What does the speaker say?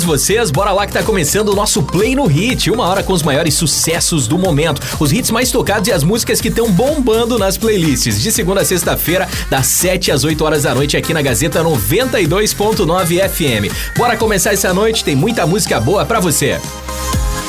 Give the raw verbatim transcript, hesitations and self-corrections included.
Vocês, bora lá que tá começando o nosso Play no Hit, uma hora com os maiores sucessos do momento, os hits mais tocados e as músicas que estão bombando nas playlists, de segunda a sexta-feira, das sete às oito horas da noite aqui na Gazeta noventa e dois ponto nove F M. Bora começar essa noite, tem muita música boa pra você.